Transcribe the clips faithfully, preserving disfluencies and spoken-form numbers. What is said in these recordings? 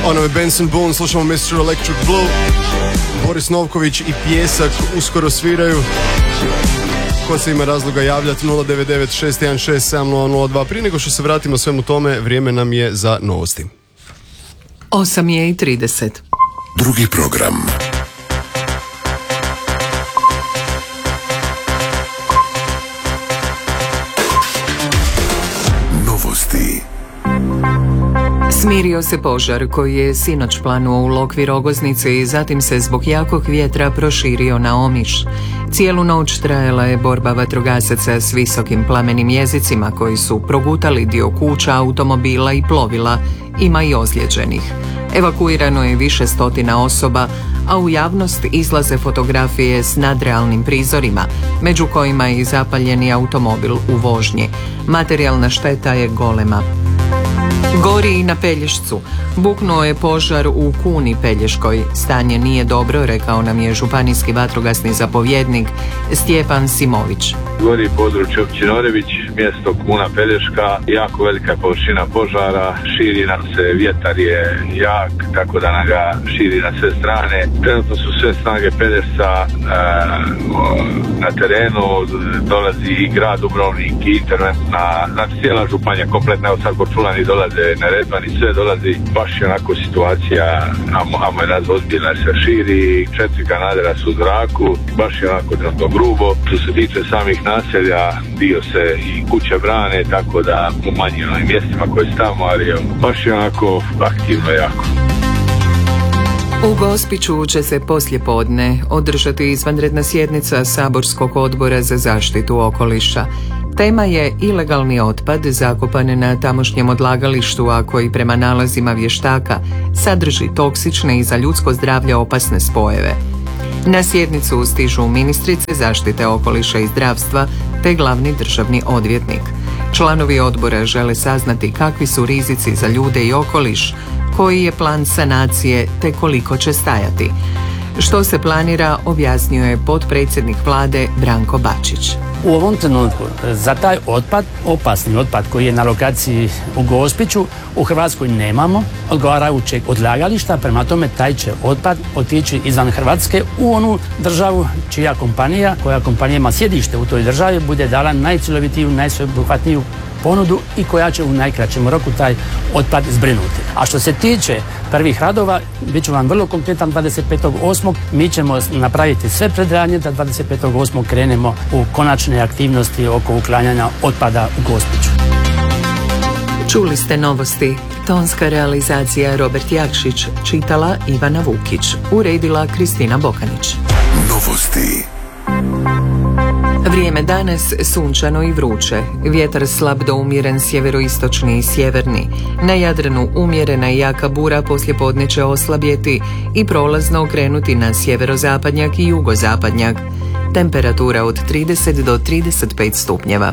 Ono je Benson Boone, slušamo mister Electric Blue. Boris Novković i Pijesak uskoro sviraju. Ko se ima razloga javljati, nula devet devet šest jedan šest sedam nula nula dva. Prije nego što se vratimo svemu tome, vrijeme nam je za novosti. osam je i trideset. Drugi program. Novosti. Smirio se požar koji je sinoć planuo u Lokvi Rogoznice i zatim se zbog jakog vjetra proširio na Omiš. Cijelu noć trajala je borba vatrogasaca s visokim plamenim jezicima koji su progutali dio kuća, automobila i plovila. Ima i ozlijeđenih. Evakuirano je više stotina osoba, a u javnost izlaze fotografije s nadrealnim prizorima, među kojima je i zapaljeni automobil u vožnji. Materijalna šteta je golema. Gori i na Pelješcu. Buknuo je požar u Kuni Pelješkoj. Stanje nije dobro, rekao nam je županijski vatrogasni zapovjednik Stjepan Simović. Gori područje općine Orebić, mjesto Kuna Pelješka, jako velika površina požara, širi nam se, vjetar je jak, tako da nam ga širi na sve strane. Trenutno su sve snage Pelješca e, na terenu, dolazi i grad Dubrovnik i interventna, znači cijela županija kompletna, evo sad Korčulani dolaze, Neretvan i sve dolazi, baš je onako situacija, amo, amo je nas ozbiljna, se širi, četiri kanadera su u zraku, baš je onako trenutno grubo. Što se tiče samih naselja, dio se i kuće brane, tako da u manjim mjestima koje stavimo, ali baš je onako aktivno jako. U Gospiću će se poslijepodne održati izvanredna sjednica Saborskog odbora za zaštitu okoliša. Tema je ilegalni otpad zakopan na tamošnjem odlagalištu, a koji prema nalazima vještaka sadrži toksične i za ljudsko zdravlje opasne spojeve. Na sjednicu stižu ministrice zaštite okoliša i zdravstva te glavni državni odvjetnik. Članovi odbora žele saznati kakvi su rizici za ljude i okoliš, koji je plan sanacije te koliko će stajati. Što se planira, objasnio je potpredsjednik vlade Branko Bačić. U ovom trenutku za taj otpad, opasni otpad koji je na lokaciji u Gospiću, u Hrvatskoj nemamo odgovarajućeg odlagališta, prema tome taj će otpad otići izvan Hrvatske u onu državu čija kompanija, koja kompanija ima sjedište u toj državi, bude dala najcjelovitiju, najsveobuhvatniju ponudu i koja će u najkraćem roku taj otpad zbrinuti. A što se tiče prvih radova, bit ću vam vrlo konkretan, dvadeset petog osmog mi ćemo napraviti sve predradnje da dvadeset petog osmog krenemo u konačne aktivnosti oko uklanjanja otpada u Gospiću. Čuli ste novosti. Tonska realizacija Robert Jakšić, čitala Ivana Vukić, uredila Kristina Bokanić. Novosti. Vrijeme danas sunčano i vruće. Vjetar slab do umjeren sjeveroistočni i sjeverni. Na Jadranu umjerena i jaka bura poslijepodne će oslabjeti i prolazno okrenuti na sjeverozapadnjak i jugozapadnjak. Temperatura od trideset do trideset pet stupnjeva.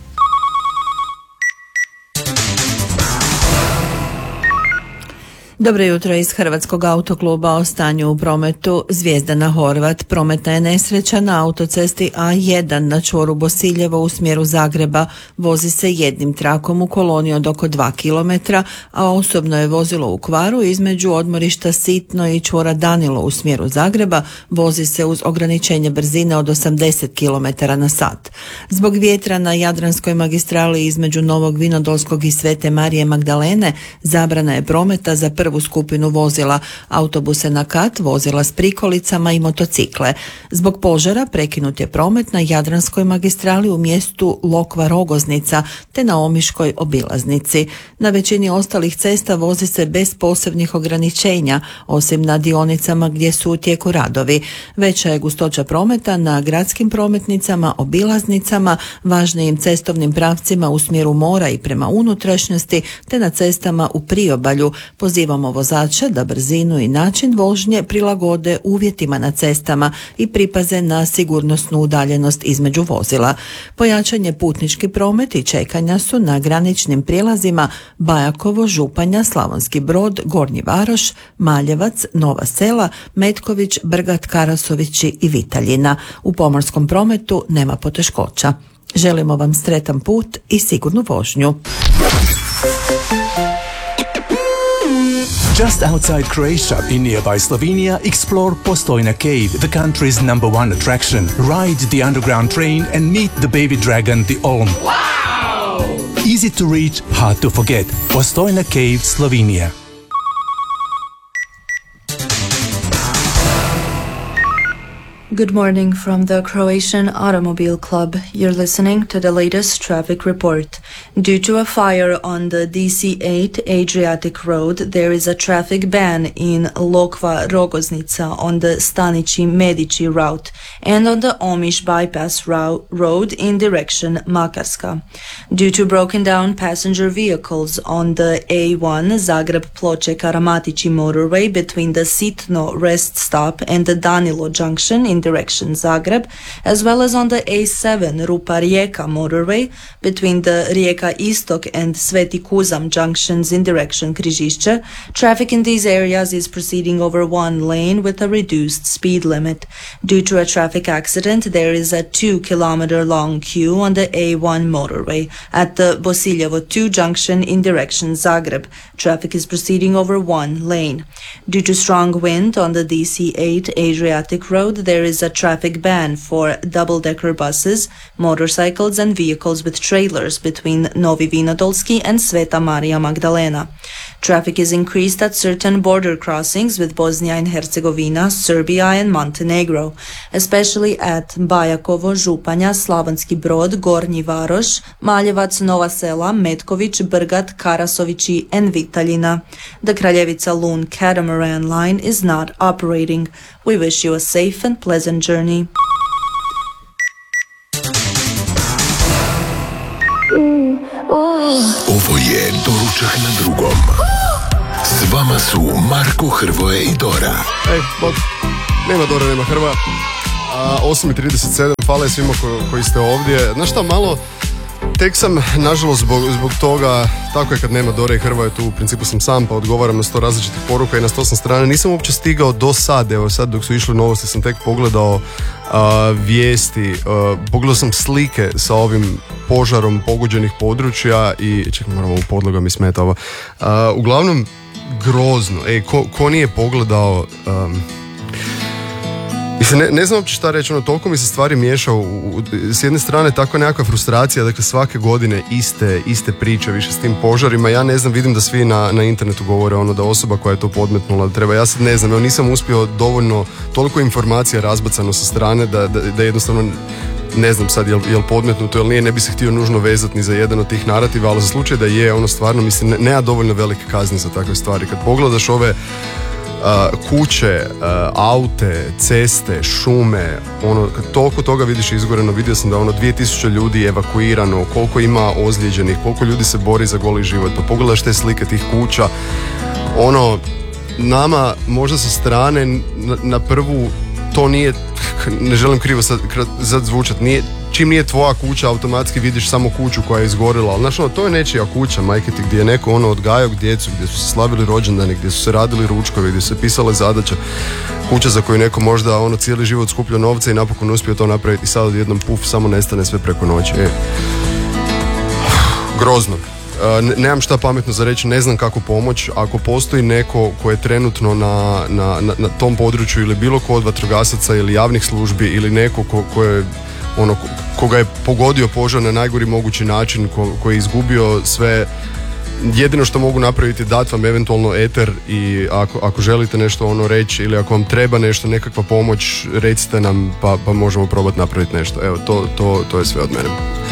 Dobro jutro iz Hrvatskog autokluba o stanju u prometu. Zvijezdana Horvat. Prometna je nesreća na autocesti A jedan na čvoru Bosiljevo u smjeru Zagreba. Vozi se jednim trakom u koloni od oko dva kilometra, a osobno je vozilo u kvaru između odmorišta Sitno i čvora Danilo u smjeru Zagreba. Vozi se uz ograničenje brzine od osamdeset kilometara na sat. Zbog vjetra na Jadranskoj magistrali između Novog Vinodolskog i Svete Marije Magdalene zabrana je prometa za prvu skupinu vozila, autobuse na kat, vozila s prikolicama i motocikle. Zbog požara prekinut je promet na Jadranskoj magistrali u mjestu Lokva Rogoznica te na Omiškoj obilaznici. Na većini ostalih cesta vozi se bez posebnih ograničenja, osim na dionicama gdje su u tijeku radovi. Veća je gustoća prometa na gradskim prometnicama, obilaznicama, važnijim cestovnim pravcima u smjeru mora i prema unutrašnjosti te na cestama u priobalju. Pozivamo vozače da brzinu i način vožnje prilagode uvjetima na cestama i pripaze na sigurnosnu udaljenost između vozila. Pojačan je putnički promet i čekanja su na graničnim prijelazima Bajakovo, Županja, Slavonski Brod, Gornji Varoš, Maljevac, Nova Sela, Metković, Brgat, Karasovići i Vitaljina. U pomorskom prometu nema poteškoća. Želimo vam sretan put i sigurnu vožnju. Just outside Croatia, in nearby Slovenia, explore Postojna Cave, the country's number one attraction. Ride the underground train and meet the baby dragon, the Olm. Wow! Easy to reach, hard to forget. Postojna Cave, Slovenia. Good morning from the Croatian Automobile Club. You're listening to the latest traffic report. Due to a fire on the D C eight Adriatic Road, there is a traffic ban in Lokva Rogoznica on the Stanici Medici route and on the Omiš bypass ro- road in direction Makarska. Due to broken down passenger vehicles on the A one Zagreb-Ploče Karamatici motorway between the Sitno rest stop and the Danilo junction in direction Zagreb, as well as on the A seven Rupa-Rijeka motorway between the Rijeka Istok and Sveti Kuzam junctions in direction Križišće, traffic in these areas is proceeding over one lane with a reduced speed limit. Due to a traffic accident, there is a two kilometer long queue on the A one motorway at the Bosiljevo two junction in direction Zagreb. Traffic is proceeding over one lane. Due to strong wind on the D C eight Adriatic Road, there is a traffic ban for double-decker buses, motorcycles and vehicles with trailers between Novi Vinodolski and Sveta Maria Magdalena. Traffic is increased at certain border crossings with Bosnia and Herzegovina, Serbia and Montenegro, especially at Bajakovo, Županja, Slavonski Brod, Gornji Varoš, Maljevac, Nova Sela, Metković, Brgat, Karasovići and Vitaljina. The Kraljevica Loon catamaran line is not operating. We wish you a safe and pleasant journey. Ovo je Doručak na drugom. S vama su Marko, Hrvoje i Dora. Ej, bok, nema Dora, nema Hrvoja. A, osam i trideset sedam, hvala svima ko, koji ste ovdje. Znaš šta, malo, tek sam, nažalost, zbog, zbog toga, tako je kad nema Dore i Hrvoje, tu u principu sam sam, pa odgovaram na sto različitih poruka i na sto sam strane. Nisam uopće stigao do sad, evo sad dok su išli novosti sam tek pogledao a, vijesti, a, pogledao sam slike sa ovim požarom pogođenih područja i, čekaj, moram ovu podloga mi smeta ovo. A, uglavnom, grozno, ej, ko, ko nije pogledao... Um, Mislim, ne, ne znam uopće šta reći, ono, toliko mi se stvari miješa u, u, s jedne strane tako nekakva frustracija, dakle svake godine iste, iste priče više s tim požarima, ja ne znam, vidim da svi na, na internetu govore ono da osoba koja je to podmetnula da treba, ja sad ne znam, evo nisam uspio dovoljno, toliko informacija razbacano sa strane da, da, da jednostavno ne znam sad jel, jel podmetnuto ili nije, ne bi se htio nužno vezati ni za jedan od tih narativa, ali za slučaj da je, ono stvarno, mislim, ne, nema dovoljno velike kazne za takve stvari. Kad pogledaš ove Uh, kuće, uh, aute, ceste, šume, ono, kad toliko toga vidiš izgoreno, vidio sam da ono dvije tisuće ljudi je evakuirano, koliko ima ozlijeđenih, koliko ljudi se bori za goli život, pa pogledaš te slike tih kuća, ono, nama možda sa strane na, na prvu to nije, ne želim krivo sad, sad zvučat, nije, čim nije tvoja kuća, automatski vidiš samo kuću koja je izgorila, ali znaš, ono, to je nečija kuća, majke ti, gdje je neko ono odgajao djecu, gdje su se slavili rođendani, gdje su se radili ručkovi, gdje su se pisale zadaće, kuća za koju neko možda ono cijeli život skupljao novce i napokon uspio to napraviti i sad odjednom puf, samo nestane sve preko noći. E. Grozno. Ne, nemam šta pametno za reći, ne znam kako pomoć. Ako postoji neko ko je trenutno na, na, na, na tom području ili bilo ko od vatrogasaca ili javnih službi ili neko ko, ko je ono, koga je pogodio požar na najgori mogući način, ko, ko je izgubio sve, jedino što mogu napraviti je dati vam eventualno eter i ako, ako želite nešto ono reći ili ako vam treba nešto, nekakva pomoć, recite nam pa, pa možemo probati napraviti nešto. Evo, to, to, to je sve od mene.